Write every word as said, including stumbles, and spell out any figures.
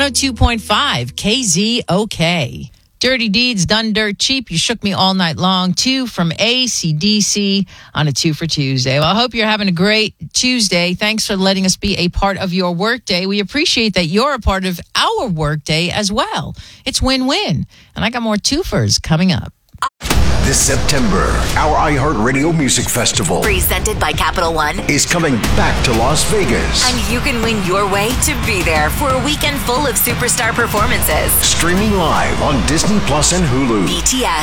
oh two point five K Z O K. Dirty Deeds Done Dirt Cheap. You shook me all night long. Two from A C D C on a Two for Tuesday. Well, I hope you're having a great Tuesday. Thanks for letting us be a part of your workday. We appreciate that you're a part of our workday as well. It's win-win. And I got more twofers coming up. This September, our iHeartRadio Music Festival, presented by Capital One, is coming back to Las Vegas. And you can win your way to be there for a weekend full of superstar performances. Streaming live on Disney Plus and Hulu. B T S,